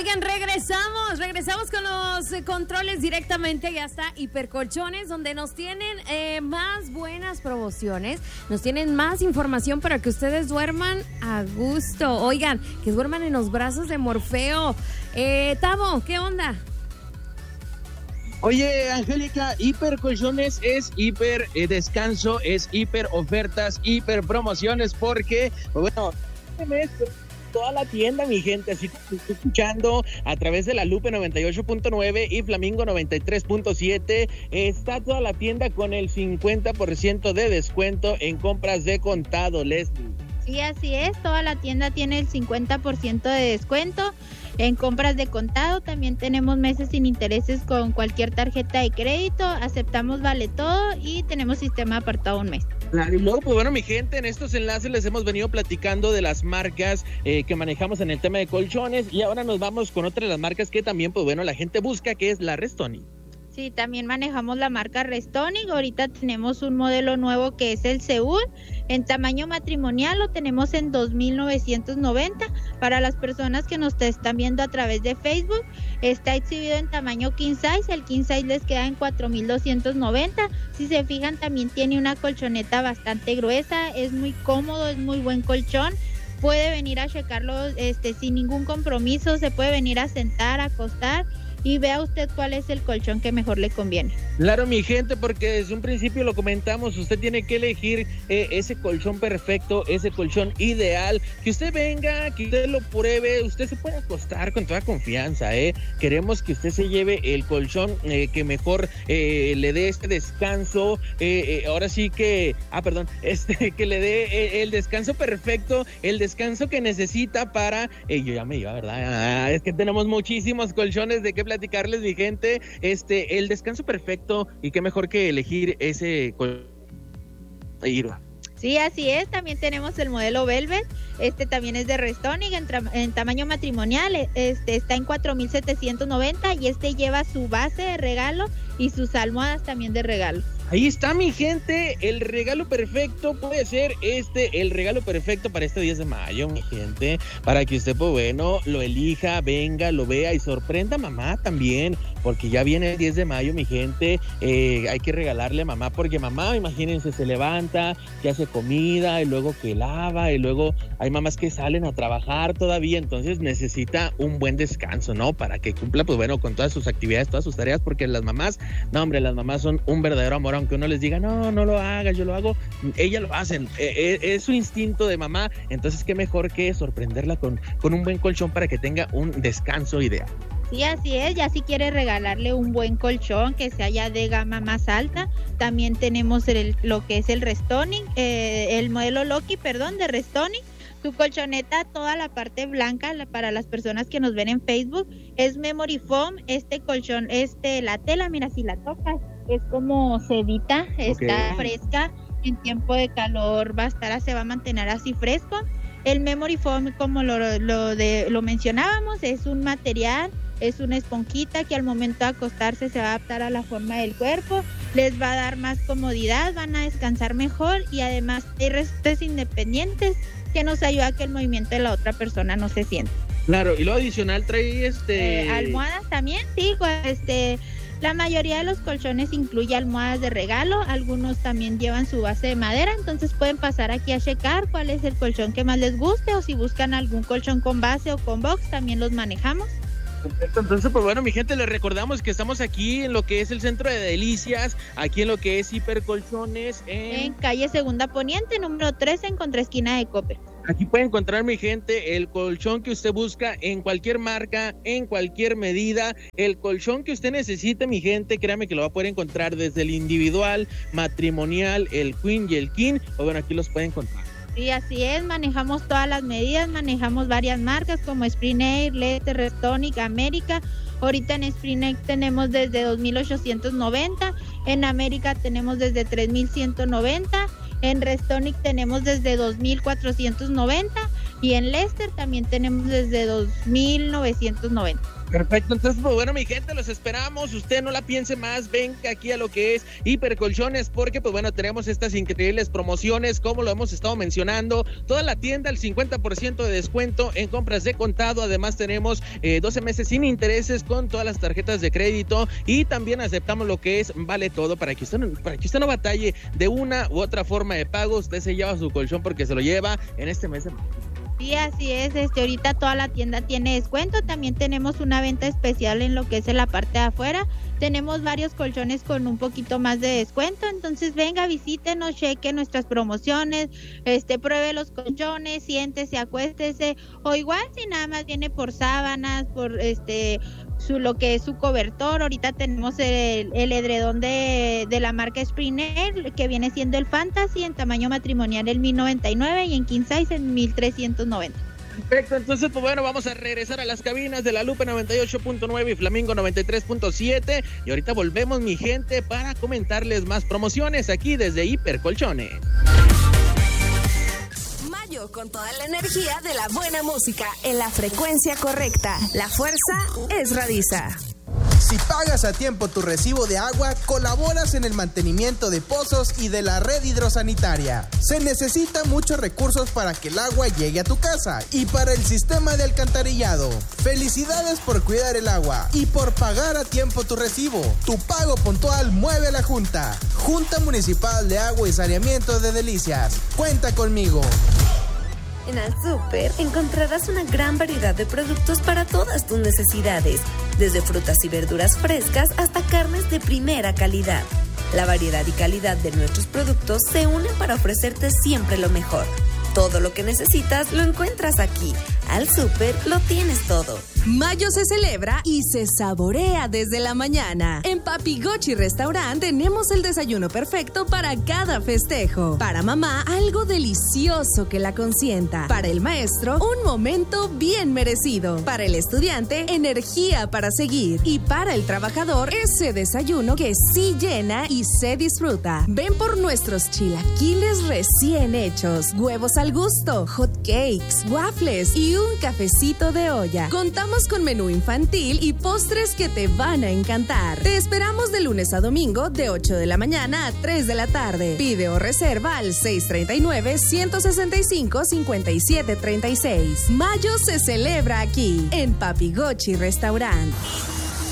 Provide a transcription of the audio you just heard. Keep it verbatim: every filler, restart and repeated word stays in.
Oigan, regresamos, regresamos con los eh, controles directamente. Ya está Hipercolchones, donde nos tienen eh, más buenas promociones, nos tienen más información para que ustedes duerman a gusto. Oigan, que duerman en los brazos de Morfeo. Eh, Tavo, ¿qué onda? Oye, Angélica, Hipercolchones es hiper eh, descanso, es hiper ofertas, hiper promociones, porque, bueno, este mes toda la tienda, mi gente, así que te estoy escuchando a través de la Lupe noventa y ocho punto nueve y Flamingo noventa y tres punto siete, está toda la tienda con el cincuenta por ciento de descuento en compras de contado, Leslie. Sí, así es, toda la tienda tiene el cincuenta por ciento de descuento en compras de contado. También tenemos meses sin intereses con cualquier tarjeta de crédito, aceptamos vale todo y tenemos sistema apartado un mes. Y luego, pues bueno, mi gente, en estos enlaces les hemos venido platicando de las marcas eh, que manejamos en el tema de colchones, y ahora nos vamos con otra de las marcas que también, pues bueno, la gente busca, que es la Restonic. Sí, también manejamos la marca Restonic. Ahorita tenemos un modelo nuevo que es el Seúl. En tamaño matrimonial lo tenemos en dos mil novecientos noventa. Para las personas que nos están viendo a través de Facebook, está exhibido en tamaño king size. El king size les queda en cuatro mil doscientos noventa. Si se fijan, también tiene una colchoneta bastante gruesa. Es muy cómodo, es muy buen colchón. Puede venir a checarlo este, sin ningún compromiso. Se puede venir a sentar, a acostar, y vea usted cuál es el colchón que mejor le conviene. Claro, mi gente, porque desde un principio lo comentamos, usted tiene que elegir eh, ese colchón perfecto, ese colchón ideal, que usted venga, que usted lo pruebe, usted se puede acostar con toda confianza, ¿eh? Queremos que usted se lleve el colchón eh, que mejor eh, le dé este descanso, eh, eh, ahora sí que, ah, perdón, este, que le dé eh, el descanso perfecto, el descanso que necesita para, eh, yo ya me iba, ¿verdad? Ah, es que tenemos muchísimos colchones de qué platicarles, mi gente, este, el descanso perfecto, y qué mejor que elegir ese colchón. Sí, así es. También tenemos el modelo Velvet. Este también es de Restonic en, tra- en tamaño matrimonial. Este está en cuatro mil setecientos noventa y este lleva su base de regalo y sus almohadas también de regalo. Ahí está, mi gente, el regalo perfecto puede ser este, el regalo perfecto para este diez de mayo, mi gente, para que usted, pues bueno, lo elija, venga, lo vea y sorprenda a mamá también, porque ya viene el diez de mayo, mi gente, eh, hay que regalarle a mamá, porque mamá, imagínense, se levanta, que hace comida, y luego que lava, y luego hay mamás que salen a trabajar todavía, entonces necesita un buen descanso, ¿no? Para que cumpla, pues bueno, con todas sus actividades, todas sus tareas, porque las mamás, no hombre, las mamás son un verdadero amor, aunque uno les diga, no, no lo hagas, yo lo hago, ellas lo hacen, eh, eh, es su instinto de mamá, entonces qué mejor que sorprenderla con, con un buen colchón para que tenga un descanso ideal. Sí, así es. Ya si quiere regalarle un buen colchón que sea ya de gama más alta, también tenemos el, lo que es el Restonic, eh, el modelo Loki, perdón, de Restonic. Su colchoneta, toda la parte blanca, la, para las personas que nos ven en Facebook, es Memory Foam. Este colchón, este, la tela, mira, si la tocas, es como sedita, está okay, fresca. En tiempo de calor va a estar, se va a mantener así fresco. El Memory Foam, como lo, lo, de, lo mencionábamos, es un material, es una esponjita que al momento de acostarse se va a adaptar a la forma del cuerpo, les va a dar más comodidad, van a descansar mejor y además hay restos independientes que nos ayuda a que el movimiento de la otra persona no se sienta. Claro, y lo adicional trae este... Eh, almohadas también, sí, este... La mayoría de los colchones incluye almohadas de regalo, algunos también llevan su base de madera, entonces pueden pasar aquí a checar cuál es el colchón que más les guste, o si buscan algún colchón con base o con box, también los manejamos. Perfecto, entonces pues bueno, mi gente, les recordamos que estamos aquí en lo que es el Centro de Delicias, aquí en lo que es Hipercolchones, en... en calle Segunda Poniente, número trece, en contraesquina de Coppel. Aquí puede encontrar, mi gente, el colchón que usted busca en cualquier marca, en cualquier medida, el colchón que usted necesite, mi gente, créame que lo va a poder encontrar desde el individual, matrimonial, el queen y el king, o bueno, aquí los puede encontrar. Sí, así es, manejamos todas las medidas, manejamos varias marcas como Spring Air, Lester, Restonic, América. Ahorita en Spring Air tenemos desde dos mil ochocientos noventa, en América tenemos desde tres mil ciento noventa, en Restonic tenemos desde dos mil cuatrocientos noventa y en Lester también tenemos desde dos mil novecientos noventa. Perfecto, entonces pues bueno, mi gente, los esperamos, usted no la piense más, venga aquí a lo que es Hipercolchones, porque pues bueno, tenemos estas increíbles promociones, como lo hemos estado mencionando, toda la tienda al cincuenta por ciento de descuento en compras de contado, además tenemos eh, doce meses sin intereses con todas las tarjetas de crédito y también aceptamos lo que es Vale Todo, para que usted no, para que usted no batalle de una u otra forma de pago, usted se lleva su colchón porque se lo lleva en este mes de mayo. Sí, así es, este, ahorita toda la tienda tiene descuento, también tenemos una venta especial en lo que es en la parte de afuera, tenemos varios colchones con un poquito más de descuento, entonces venga, visítenos, cheque nuestras promociones, este, pruebe los colchones, siéntese, acuéstese, o igual si nada más viene por sábanas, por este... Su, lo que es su cobertor, ahorita tenemos el, el edredón de, de la marca Springer, que viene siendo el Fantasy en tamaño matrimonial el mil noventa y nueve y en king size en mil trescientos noventa. Perfecto, entonces pues bueno, vamos a regresar a las cabinas de La Lupe noventa y ocho punto nueve y Flamingo noventa y tres punto siete y ahorita volvemos, mi gente, para comentarles más promociones aquí desde Hipercolchones. Con toda la energía de la buena música en la frecuencia correcta. La fuerza es Radisa. Si pagas a tiempo tu recibo de agua, colaboras en el mantenimiento de pozos y de la red hidrosanitaria. Se necesitan muchos recursos para que el agua llegue a tu casa y para el sistema de alcantarillado. Felicidades por cuidar el agua y por pagar a tiempo tu recibo. Tu pago puntual mueve a la Junta. Junta Municipal de Agua y Saneamiento de Delicias. Cuenta conmigo. En Al Súper encontrarás una gran variedad de productos para todas tus necesidades, desde frutas y verduras frescas hasta carnes de primera calidad. La variedad y calidad de nuestros productos se unen para ofrecerte siempre lo mejor. Todo lo que necesitas lo encuentras aquí. Al Súper lo tienes todo. Mayo se celebra y se saborea desde la mañana. En Papi Gochi Restaurant tenemos el desayuno perfecto para cada festejo. Para mamá, algo delicioso que la consienta. Para el maestro, un momento bien merecido. Para el estudiante, energía para seguir. Y para el trabajador, ese desayuno que sí llena y se disfruta. Ven por nuestros chilaquiles recién hechos, huevos al gusto, hot cakes, waffles y un cafecito de olla. Contamos con menú infantil y postres que te van a encantar. Te esperamos de lunes a domingo de ocho de la mañana a tres de la tarde. Pide o reserva al seis treinta y nueve, ciento sesenta y cinco, cincuenta y siete treinta y seis. Mayo se celebra aquí, en Papi Gochi Restaurant.